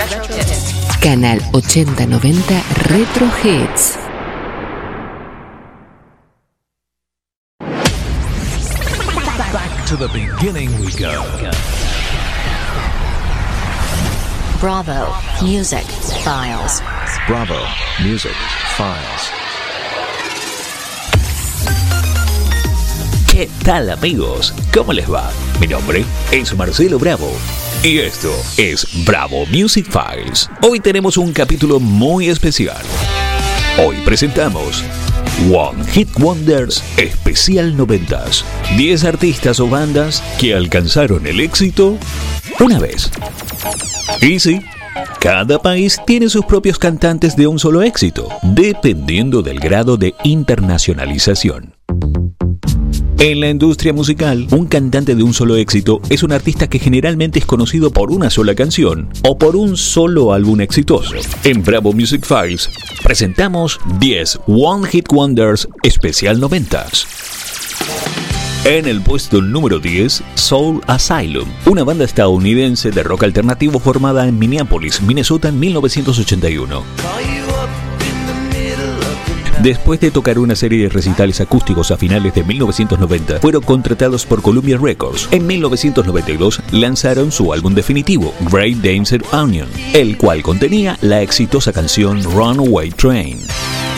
Canal 8090 Retro Hits. Back to the beginning we go. Bravo Music Files. Bravo Music Files. ¿Qué tal, amigos? ¿Cómo les va? Mi nombre es Marcelo Bravo y esto es Bravo Music Files. Hoy tenemos un capítulo muy especial. Hoy presentamos One Hit Wonders Especial 90s. 10 artistas o bandas que alcanzaron el éxito una vez. Y sí, cada país tiene sus propios cantantes de un solo éxito, dependiendo del grado de internacionalización. En la industria musical, un cantante de un solo éxito es un artista que generalmente es conocido por una sola canción o por un solo álbum exitoso. En Bravo Music Files presentamos 10 One Hit Wonders Especial 90s. En el puesto número 10, Soul Asylum, una banda estadounidense de rock alternativo formada en Minneapolis, Minnesota en 1981. Después de tocar una serie de recitales acústicos a finales de 1990, fueron contratados por Columbia Records. En 1992 lanzaron su álbum definitivo, Great Danger Onion, el cual contenía la exitosa canción Runaway Train.